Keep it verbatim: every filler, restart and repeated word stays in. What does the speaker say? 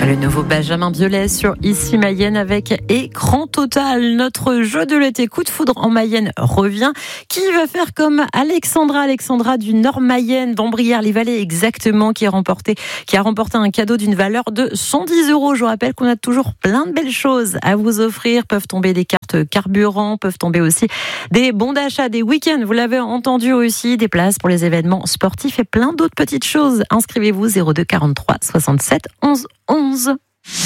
Le nouveau Benjamin Biolay sur Ici Mayenne avec Écran Total. Notre jeu de l'été coup de foudre en Mayenne revient. Qui va faire comme Alexandra Alexandra du Nord Mayenne, d'Ambrières-les-Vallées exactement, qui a remporté, qui a remporté un cadeau d'une valeur de cent dix euros. Je vous rappelle qu'on a toujours plein de belles choses à vous offrir. Peuvent tomber des cartes carburant, peuvent tomber aussi des bons d'achat, des week-ends. Vous l'avez entendu aussi, des places pour les événements sportifs et plein d'autres petites choses. Inscrivez-vous zéro deux quarante-trois soixante-sept onze onze.